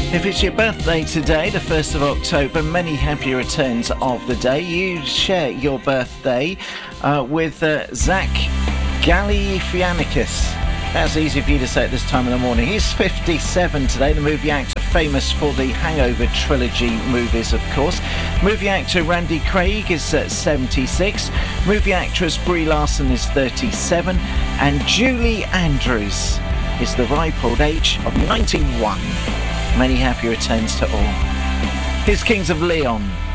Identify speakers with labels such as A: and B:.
A: If it's your birthday today, the 1st of October, many happy returns of the day. You share your birthday with Zach Galifianakis. That's easy for you to say at this time of the morning. He's 57 today, the movie actor famous for the Hangover trilogy movies, of course. Movie actor Randy Craig is 76. Movie actress Brie Larson is 37. And Julie Andrews is the ripe old age of 91. Many happy returns to all. Here's Kings of Leon.